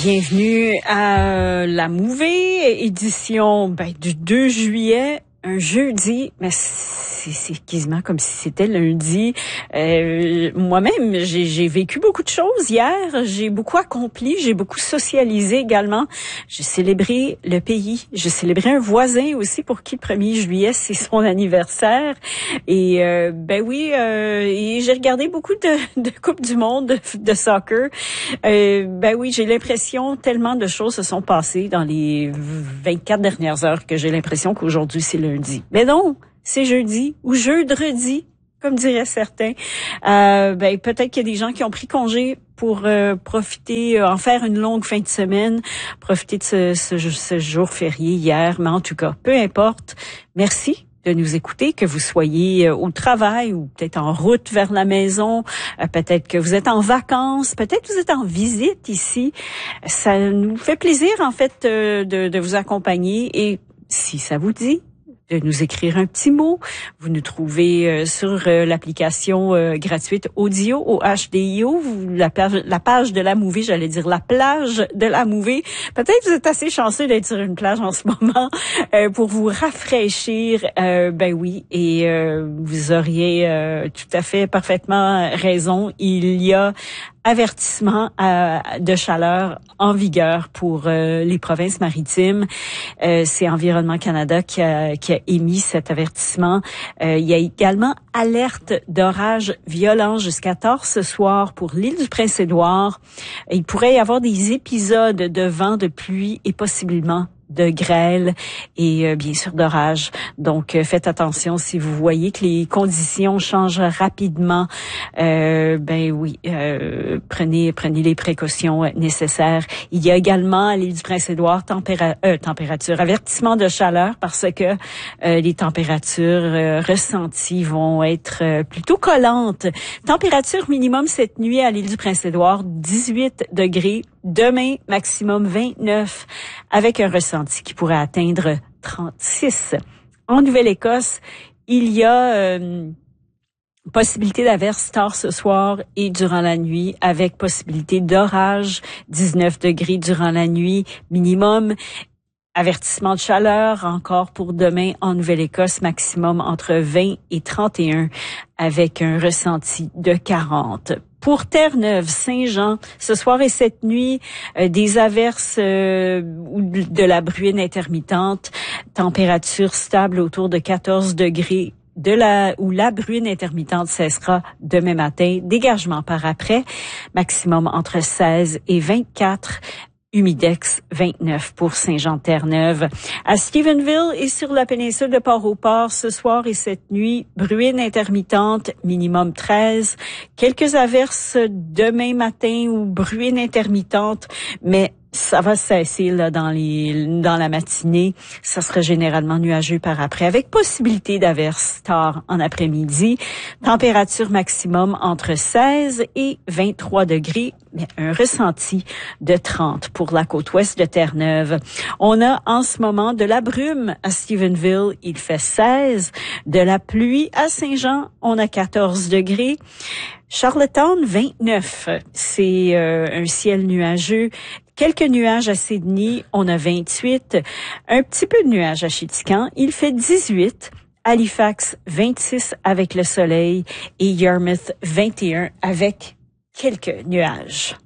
Bienvenue à la Mouvée, édition du 2 juillet, un jeudi, mais c'est quasiment comme si c'était lundi. Moi-même, j'ai vécu beaucoup de choses hier, j'ai beaucoup accompli, j'ai beaucoup socialisé également. J'ai célébré le pays, j'ai célébré un voisin aussi pour qui le 1er juillet, c'est son anniversaire. Et et j'ai regardé beaucoup de Coupe du monde de soccer. J'ai l'impression tellement de choses se sont passées dans les 24 dernières heures que j'ai l'impression qu'aujourd'hui c'est lundi. Mais non, c'est jeudi ou jeudredi, comme diraient certains. Peut-être qu'il y a des gens qui ont pris congé pour profiter, en faire une longue fin de semaine, profiter de ce jour férié hier. Mais en tout cas, peu importe. Merci de nous écouter, que vous soyez au travail ou peut-être en route vers la maison, peut-être que vous êtes en vacances, peut-être que vous êtes en visite ici. Ça nous fait plaisir en fait de vous accompagner et si ça vous dit de nous écrire un petit mot. Vous nous trouvez sur l'application gratuite Audio, au HDIO, la page de la Mouvée, j'allais dire la plage de la Mouvée. Peut-être que vous êtes assez chanceux d'être sur une plage en ce moment pour vous rafraîchir. Vous auriez tout à fait parfaitement raison. Il y a avertissement de chaleur en vigueur pour les provinces maritimes. C'est Environnement Canada qui a émis cet avertissement. Il y a également alerte d'orage violent jusqu'à tard ce soir pour l'île du Prince-Édouard. Il pourrait y avoir des épisodes de vent, de pluie et possiblement de grêle et bien sûr d'orage. Donc faites attention si vous voyez que les conditions changent rapidement. Prenez les précautions nécessaires. Il y a également à l'île du Prince-Édouard avertissement de chaleur parce que les températures ressenties vont être plutôt collantes. Température minimum cette nuit à l'île du Prince-Édouard 18 degrés. Demain, maximum 29, avec un ressenti qui pourrait atteindre 36. En Nouvelle-Écosse, il y a possibilité d'averse tard ce soir et durant la nuit, avec possibilité d'orage, 19 degrés durant la nuit, minimum. Avertissement de chaleur encore pour demain en Nouvelle-Écosse, maximum entre 20 et 31, avec un ressenti de 40. Pour Terre-Neuve, Saint-Jean, ce soir et cette nuit, des averses ou de la bruine intermittente, température stable autour de 14 degrés. Où la bruine intermittente cessera demain matin, dégagement par après, maximum entre 16 et 24. Humidex 29 pour Saint-Jean-Terre-Neuve. À Stephenville et sur la péninsule de Port-au-Port, ce soir et cette nuit, bruine intermittente, minimum 13. Quelques averses demain matin ou bruine intermittente, mais ça va cesser là dans la matinée. Ça sera généralement nuageux par après, avec possibilité d'averses tard en après-midi. Température maximum entre 16 et 23 degrés, mais un ressenti de 30 pour la côte ouest de Terre-Neuve. On a en ce moment de la brume à Stephenville, il fait 16. De la pluie à Saint-Jean, on a 14 degrés. Charlottetown, 29. C'est un ciel nuageux. Quelques nuages à Sydney, on a 28. Un petit peu de nuages à Chitican, il fait 18. Halifax, 26 avec le soleil et Yarmouth, 21 avec quelques nuages.